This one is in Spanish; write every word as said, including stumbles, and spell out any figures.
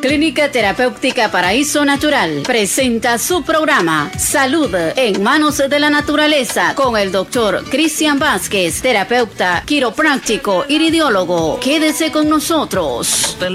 Clínica Terapéutica Paraíso Natural presenta su programa Salud en Manos de la Naturaleza con el doctor Cristian Vázquez, terapeuta, quiropráctico, iridiólogo. Quédese con nosotros.